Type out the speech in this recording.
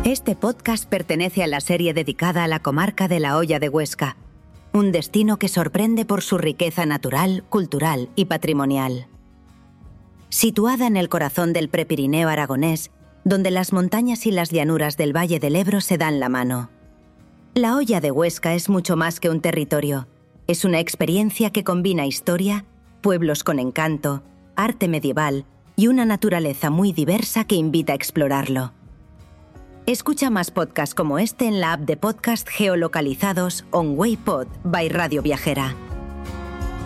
Este podcast pertenece a la serie dedicada a la comarca de La Hoya de Huesca, un destino que sorprende por su riqueza natural, cultural y patrimonial. Situada en el corazón del Prepirineo aragonés, donde las montañas y las llanuras del Valle del Ebro se dan la mano. La Hoya de Huesca es mucho más que un territorio. Es una experiencia que combina historia, pueblos con encanto, arte medieval y una naturaleza muy diversa que invita a explorarlo. Escucha más podcasts como este en la app de podcast geolocalizados On Way Pod by Radio Viajera.